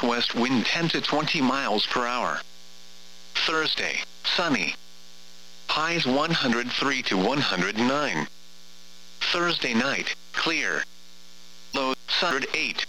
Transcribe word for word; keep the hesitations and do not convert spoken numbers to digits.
southwest wind ten to twenty miles per hour. Thursday, sunny. Highs one hundred three to one hundred nine. Thursday night, clear. Low, one hundred eight.